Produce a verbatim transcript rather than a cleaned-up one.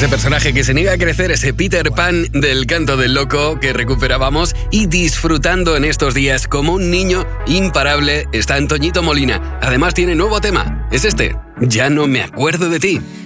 Ese personaje que se niega a crecer, ese Peter Pan del Canto del Loco que recuperábamos y disfrutando en estos días como un niño imparable está Antoñito Molina. Además tiene nuevo tema, es este, Ya no me acuerdo de ti.